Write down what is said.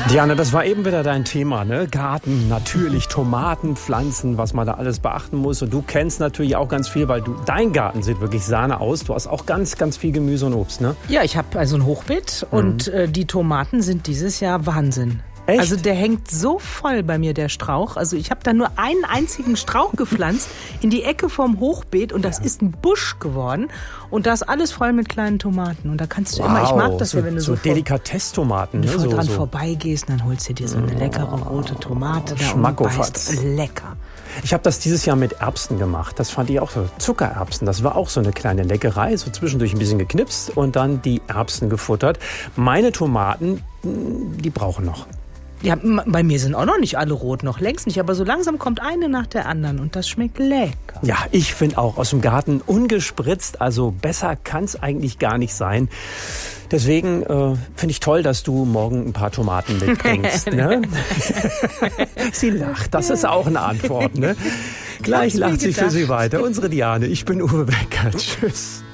Diana, das war eben wieder dein Thema, ne? Garten, natürlich Tomaten, Pflanzen, was man da alles beachten muss. Und du kennst natürlich auch ganz viel, weil dein Garten sieht wirklich Sahne aus. Du hast auch ganz, ganz viel Gemüse und Obst, ne? Ja, ich habe also ein Hochbeet und die Tomaten sind dieses Jahr Wahnsinn. Echt? Also der hängt so voll bei mir, der Strauch. Also ich habe da nur einen einzigen Strauch gepflanzt in die Ecke vom Hochbeet und das ist ein Busch geworden. Und da ist alles voll mit kleinen Tomaten. Und da kannst du immer, ich mag das ja, wenn du so Delikatesstomaten, wenn du ne? dran vorbeigehst, dann holst du dir so eine leckere rote Tomate da und Schmackofatz. beißt. Lecker. Ich habe das dieses Jahr mit Erbsen gemacht. Das fand ich auch so. Zuckererbsen, das war auch so eine kleine Leckerei. So zwischendurch ein bisschen geknipst und dann die Erbsen gefuttert. Meine Tomaten, die brauchen noch. Ja, bei mir sind auch noch nicht alle rot, noch längst nicht. Aber so langsam kommt eine nach der anderen und das schmeckt lecker. Ja, ich finde auch aus dem Garten ungespritzt, also besser kann es eigentlich gar nicht sein. Deswegen finde ich toll, dass du morgen ein paar Tomaten mitbringst. Ne? Sie lacht, das ist auch eine Antwort. Ne? Gleich lacht sie für sie weiter. Unsere Diane, ich bin Uwe Becker. Tschüss.